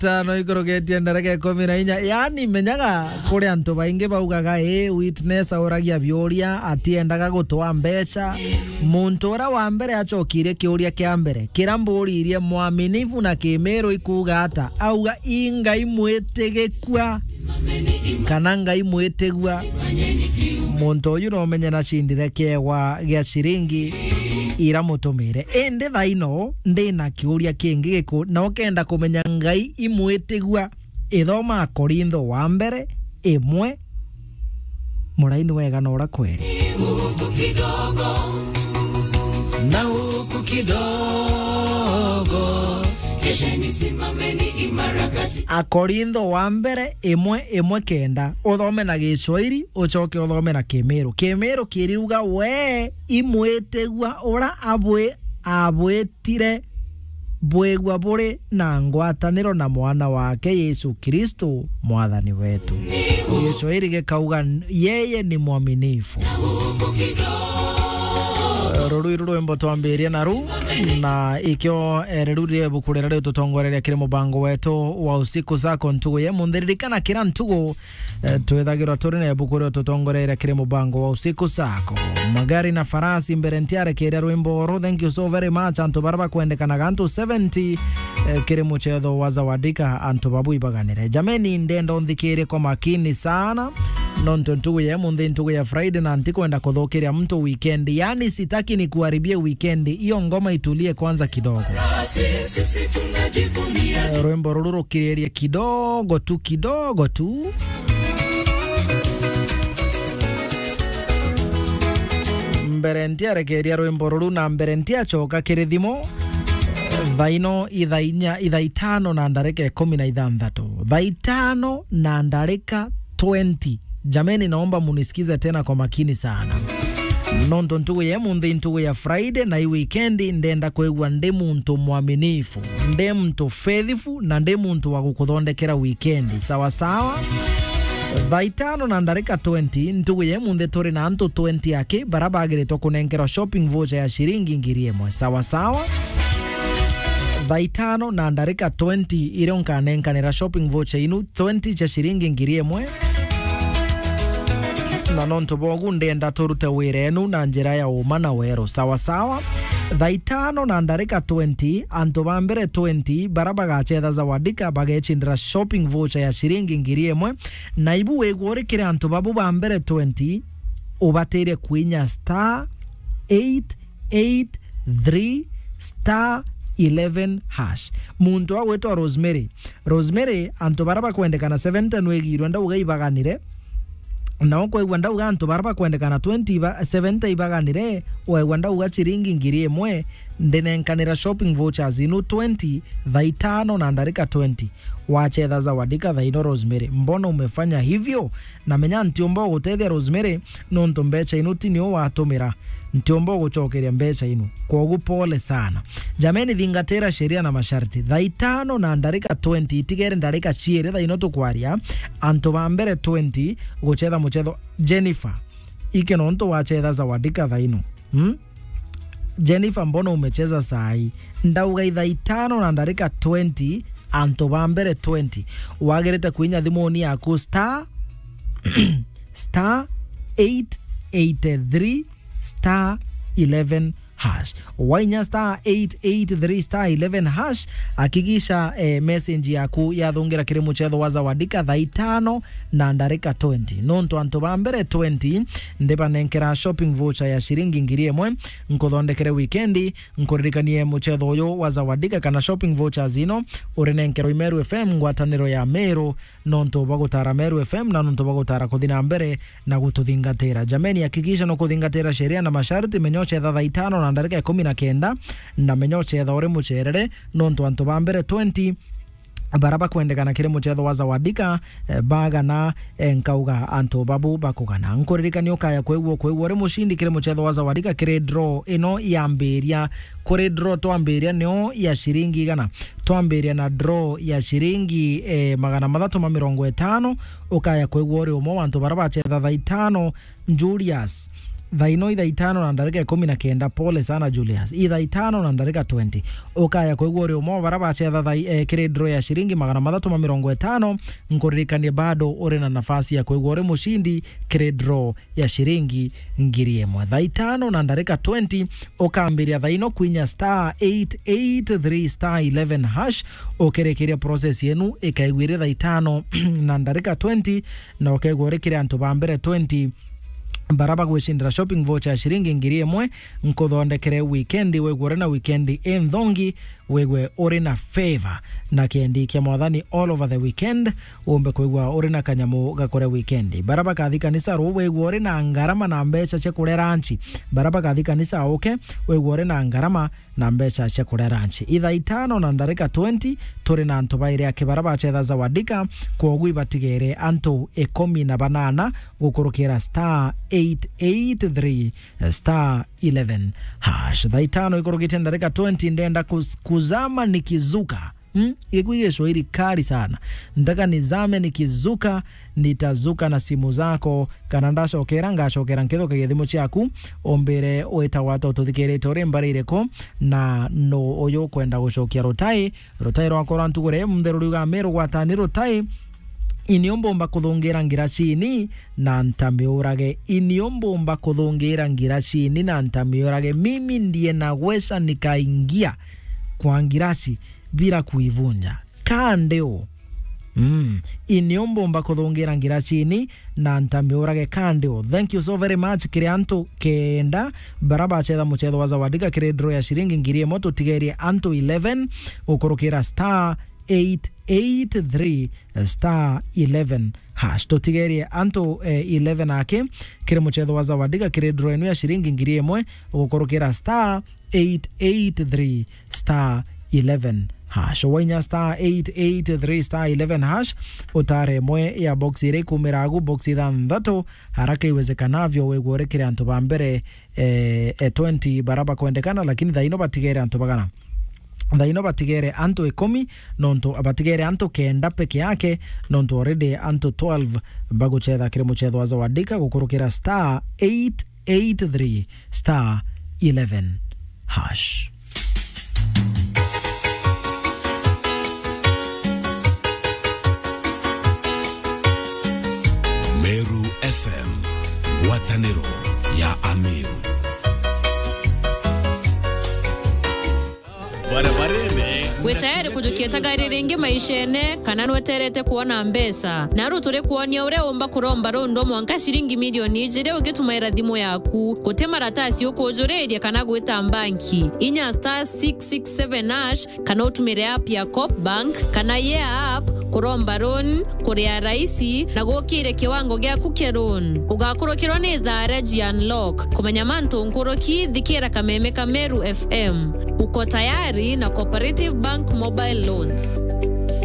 tano ikorogetie ndareke 14 yani menyaga kuri antu baingi baugaga witness auragia bioria atiendaga gutwa mbeca muntu ura wa mbere acokire kiuria kia mbere kiramburirie mwaminifu na kimero ikuga ata auga ingai mwetegekwa kana ngai mwetegwa muntu uyu no menya na cindire kiegwa gia ciringi ira mutumire ende thaino ndina kiuria kingi giku no kenda kumenya ngai imwetegwa ithoma Korintho wa mbere imwe muraini wega no rakweri na huku kidogo kesheni simameni imarakati Korintho wa mbere imwe kenda uthome na Gicwahili ucoke uthome na Kimiru kiriuga we imwetegwa ura abwetire bwegwa bure na ngwataniro na mwana wake Yesu Kristo mwathani wetu. Gicwahili gikauga yeye ni mwaminifu. Ruru rwembo twambiria naru na ikyo rurire bukurera rero tutongoreria kire mubango wetu wa usiku zako ntugo ye mundiririkana kira ntugo twethagirwa turi na bukuru tutongoreria kire mubango wa usiku zako magari na farasi mbere ntiare kire rwembo ro. Thank you so very much antu baraba kuendekana gantu 70 kire muchetho wa zawadika antu babu ibaganire jameni ndendo nthikire kwa makini sana nonto ntugo ye mundi ntugo ya Friday na ntiko kuthokeria mtu weekend yani sitaki ni kuharibia weekend hiyo ngoma itulie kwanza kidogo rwembo ruru kireria kidogo tu mbere ntiare keria rwembo ruru na mbere ntia choka kirithimo thaino ithaitano na ndareka 16 thaitano na ndareka 20 jameni naomba munisikize tena kwa makini sana nondo ntugo ya mundi ntugo ya Friday na weekend ndenda kwegwa ndi muntu mwaminifu ndi muntu faithful na ndi muntu wa gukuthondekera weekend sawa sawa thaitano na ndareka 20 ntugo ya mundi turi na antu 20 yake barabagire to kunenkera shopping voucher ya shiringi ngiri emwe sawa sawa thaitano na ndareka 20 ire nkanenkanira shopping voucher inu 20 cha shiringi ngiri emwe na nonto bogu ndenda turute wirenu na njira ya uma na wero sawa sawa thaitano na ndareka 20 antu bambere 20 barabaga chetha zawadika bagechindira shopping voucher ya shiringi ngiri emwe na ibu wegorikire antu babu bambere 20 ubatere kwinya *883 *11 hash muntu awetwa Rosemary antu baraba kwendekana 70 nwegirwe nda ugaibaganire na kwa igwanda uganto baraba kwendekana 70 ibaganire wegwanda uga chiringi ngiri emwe ndenenkanira shopping vouchers inu 20 thaitano na ndarika 20 wachetha zawadika thaino Rosemary mbona umefanya hivyo na menya ntiomba gutethia Rosemary nonto mbecha inu tinio watumira ntiomba gucokeria mbecha inu kwa pole sana jameni thingatera sheria na masharti thaitano na ndarika 20 itigere ndarika chiere thaino tukwaria anto bambere 20 guchetha muchetho Jennifer ike nonto wachetha zawadika thaino Jennifer mbona umecheza sahi ndauga thaitano na ndarika 20 anto bambere 20 wagereta kuinya thimoni yaku *883 *11 hash wainya *883 *11 hash hakikisha message yaku yathungira kiri muchetho wa zawadika thaitano na ndarika 20 nonto anto bambere 20 ndeba nenkera shopping voucher ya shiringi ngiri emwe nkuthondekere weekend nkuririkanie muchetho uyu wa zawadika kana shopping voucher zino urinenkero Meru FM ngwataniro ya Meru nonto bagutara Meru FM na nonto bagutara kuthina mbere na gututhingatira jameni hakikisha no kuthingatira sheria na masharti menyoche thaitano na ndarika 19 na menyoche uri mucherere nonto anto bambere 20 baraba kwendekana kire muchetho wa zawadika baga na nkauga anto babu bakugana nkuririkani ukaya kwegwo ri mushindi kire muchetho wa zawadika kire draw ino yambiria kure draw twambiria nio ya shiringi gana twambiria na draw ya shiringi 350 ukaya kwegwo ri umo anto baraba chetha thaitano Julius thaino itha 5 na ndarika 19 pole sana Julius itha 5 na ndarika 20 ukaya koigwa uri umo baraba chetha kire draw ya shiringi 350 nkuririkanie bado uri na nafasi ya koigwa uri mushindi kire draw ya shiringi 1000 tha 5 na ndarika 20 ukambiria thaino kwinya star 883 star 11 hash ukerekeria process yenu ikaigwire tha 5 na ndarika 20 na ukaigwa uri kire antu bambere 20 baraba gwishindira shopping voucher shiringi 1000 nkuthondekere weekend wegwore na weekend enthongi wegwe uri na favor na kendi kia mwathani all over the weekend umbe kwigwa uri na kanyamu gakore weekend baraba kathi kanisa ro wegwe uri na ngarama na mbeca cia kurera ranchi baraba kathi kanisa oke wegwe uri na ngarama na mbeca cia kurera ranchi itha 5 na ndarika 20 turi na antu baire ake baraba chetha zawadika kwogu ibatigere antu 18 gukurukira star 883 star 11 hash tha 5 ikurukite ndarika 20 ndenda kuzama nikizuka Ikikuye Swahili kali sana. Ndaka nizame nikizuka, nitazuka na simu zako. Kananda shokera nketho kagethimo chiaku. Ombere oeta watu tuthikere tore mbarireko. Na no oyo kwenda gushokia rotai. Rotai rwakora ntugure mtheruriga meru gwatani rotai. Iniomba kuthongera ngira chini na ntamiurage. Iniomba kuthongera ngira chini na ntamiurage. Mimi ndiye naweza nikaingia kwa ngirashi bila kuivunja. Kandeo. Iniomba kuthongera ngira chini na ntamiurage kandeo. Thank you so very much. Kirianto kenda baraba chetha muchetho wa zawadika kire draw ya shiringi ngirie moto tigerie anto 11 ukorokera star 883 star 11 hash to tigerie anto 11 ake kire muchetho wa zawadika kire draw ya shiringi ngirie mwe ukorokera star 883 star 11 hash wanya star 883 star 11 hash utare mwe ya box ire kumiragu box ithandatu haraka iwezekanavyo wegorekere antu bambere 20 baraba kwendekana lakini thaino batigere antu bagana thaino batigere antu 10 nonto abatigere antu kenda peke yake nonto already antu 12 baguchetha kire muchetho wa zawadika gukurukira star 883 star 11 hash. Meru FM, Guatanero ya Ameru. Wetayari kujukia gari ringi maishene kana nweterete kuona mbesa naru turi kuonia ure umba kuromba rondo mwanka shiringi milioni jire ugitumaira thimu yaku gute maratasi ukujureria kana gwita banki inya star 667 hash kana utumire app ya Coop Bank kana ye app kuromba ron kuria raisi na gukire kiwango gyaku kia ron ugakurukirwa ni thare unlock kumenya mantu nkuruki thikira kameme Kameru FM uko tayari na Cooperative Bank Mobile Loans.